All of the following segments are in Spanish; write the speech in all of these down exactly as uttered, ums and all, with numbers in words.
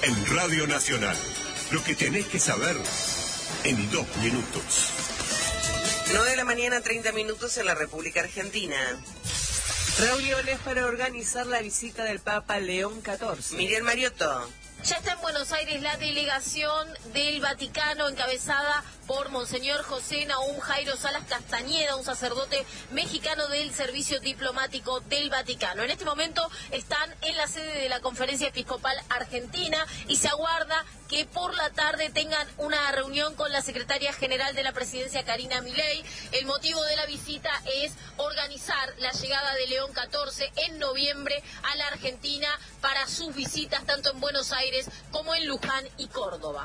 En Radio Nacional, lo que tenés que saber en dos minutos. nueve de la mañana, treinta minutos en la República Argentina. Reuniones para organizar la visita del Papa León catorce. Miriam Mariotto. Ya está en Buenos Aires la delegación del Vaticano encabezada por Monseñor José Nahum Jairo Salas Castañeda, un sacerdote mexicano del Servicio Diplomático del Vaticano. En este momento están en la sede de la Conferencia Episcopal Argentina y se aguarda que por la tarde tengan una reunión con la secretaria general de la presidencia, Karina Milei. El motivo de la visita es organizar la llegada de León catorce en noviembre a la Argentina para sus visitas tanto en Buenos Aires como en Luján y Córdoba.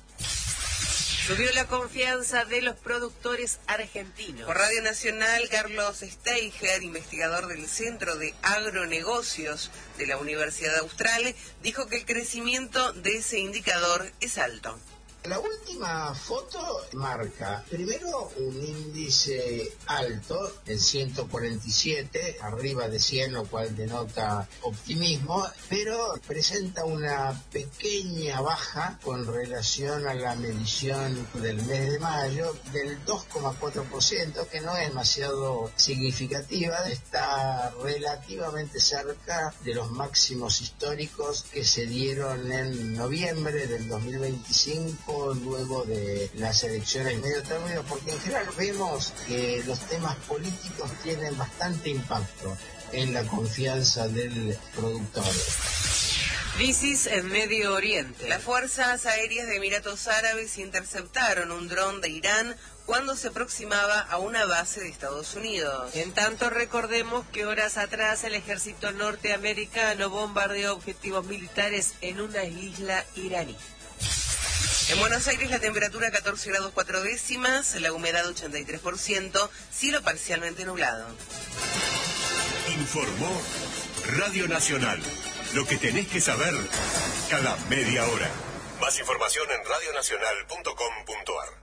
Subió la confianza de los productores argentinos. Por Radio Nacional, Carlos Steiger, investigador del Centro de Agronegocios de la Universidad Austral, dijo que el crecimiento de ese indicador es alto. La última foto marca, primero, un índice alto, en ciento cuarenta y siete, arriba de cien, lo cual denota optimismo, pero presenta una pequeña baja con relación a la medición del mes de mayo del dos coma cuatro por ciento, que no es demasiado significativa, está relativamente cerca de los máximos históricos que se dieron en noviembre del dos mil veinticinco, luego de las elecciones medio término, porque en general vemos que los temas políticos tienen bastante impacto en la confianza del productor. Crisis en Medio Oriente. Las fuerzas aéreas de Emiratos Árabes interceptaron un dron de Irán cuando se aproximaba a una base de Estados Unidos. En tanto, recordemos que horas atrás el ejército norteamericano bombardeó objetivos militares en una isla iraní. En Buenos Aires la temperatura catorce grados cuatro décimas, la humedad ochenta y tres por ciento, cielo parcialmente nublado. Informó Radio Nacional. Lo que tenés que saber cada media hora. Más información en radionacional punto com punto ar.